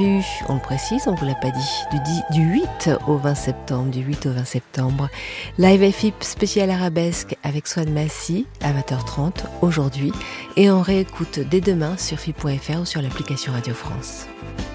prévu, on le précise, on ne vous l'a pas dit, du 8 au 20 septembre. Live FIP spécial arabesque avec Swan Massy à 20h30 aujourd'hui et on réécoute dès demain sur FIP.fr ou sur l'application Radio France.